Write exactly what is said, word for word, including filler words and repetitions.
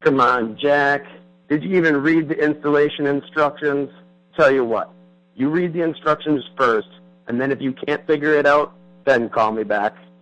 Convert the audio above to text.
Come on, Jack. Did you even read the installation instructions? Tell you what, you read the instructions first, and then if you can't figure it out, then call me back.